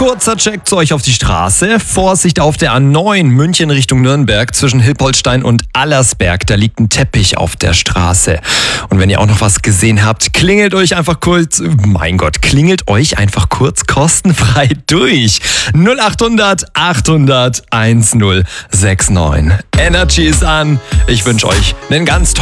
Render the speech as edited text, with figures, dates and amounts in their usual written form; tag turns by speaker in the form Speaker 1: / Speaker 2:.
Speaker 1: Kurzer Check zu euch auf die Straße. Vorsicht auf der A9 München Richtung Nürnberg zwischen Hilpoltstein und Allersberg. Da liegt ein Teppich auf der Straße. Und wenn ihr auch noch was gesehen habt, klingelt euch einfach kurz kostenfrei durch. 0800 800 1069. Energy ist an. Ich wünsche euch einen ganz tollen